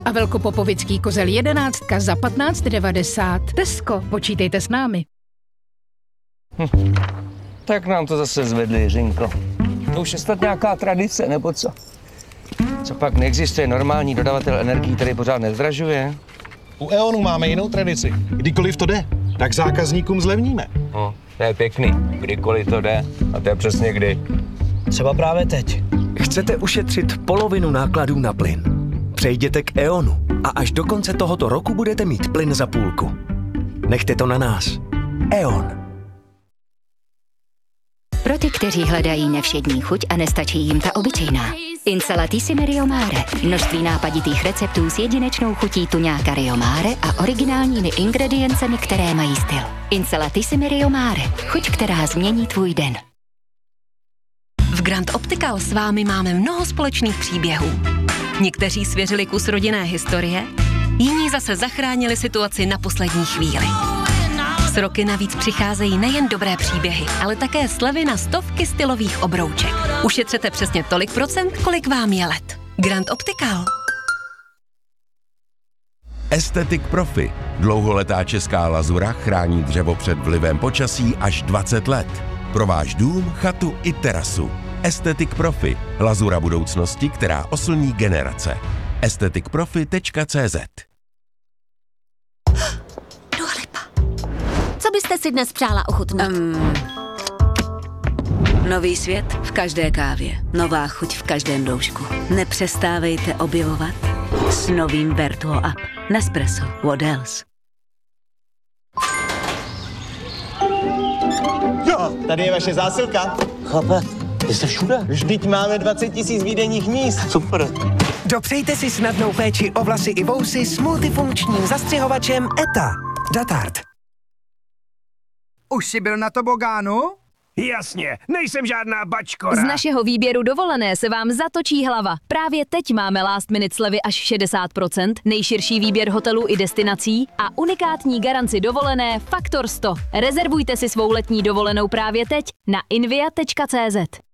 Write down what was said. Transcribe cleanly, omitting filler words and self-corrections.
A velkopopovický kozel 11 za 15,90. Tesco, počítejte s námi. Tak nám to zase zvedli, Jiřinko. To už je snad nějaká tradice, nebo co? Co pak, neexistuje normální dodavatel energií, který pořád nezdražuje? U E.ONu máme jinou tradici. Kdykoliv to jde, tak zákazníkům zlevníme. No, to je pěkný. Kdykoliv to jde. A to je přesně kdy. Třeba právě teď. Chcete ušetřit polovinu nákladů na plyn? Přejděte k E.ONu a až do konce tohoto roku budete mít plyn za půlku. Nechte to na nás. E.ON. Pro ty, kteří hledají nevšední chuť a nestačí jim ta obyčejná. Insalatissime Rio Mare. Množství nápaditých receptů s jedinečnou chutí tuňáka Rio Mare a originálními ingrediencemi, které mají styl. Insalatissime Rio Mare. Chuť, která změní tvůj den. V Grand Optical s vámi máme mnoho společných příběhů. Někteří svěřili kus rodinné historie, jiní zase zachránili situaci na poslední chvíli. S roky navíc přicházejí nejen dobré příběhy, ale také slevy na stovky stylových obrouček. Ušetřete přesně tolik procent, kolik vám je let. Grand Optical. Aesthetic Profi. Dlouholetá česká lazura chrání dřevo před vlivem počasí až 20 let. Pro váš dům, chatu i terasu. Aesthetic Profi. Lazura budoucnosti, která oslní generace. aestheticprofi.cz. Co byste si dnes přála ochutnat? Nový svět v každé kávě. Nová chuť v každém doušku. Nepřestávejte objevovat s novým Vertuo Up. Nespresso. What else? Jo, tady je vaše zásilka. Chlape, ty jsi všude. Vždyť máme 20 000 výdejních míst. Super. Dopřejte si snadnou péči o vlasy i vousy s multifunkčním zastřihovačem ETA. Datart. Už jsi byl na tobogánu? Jasně, nejsem žádná bačkora. Z našeho výběru dovolené se vám zatočí hlava. Právě teď máme last minute slevy až 60%, nejširší výběr hotelů i destinací a unikátní garanci dovolené Faktor 100. Rezervujte si svou letní dovolenou právě teď na invia.cz.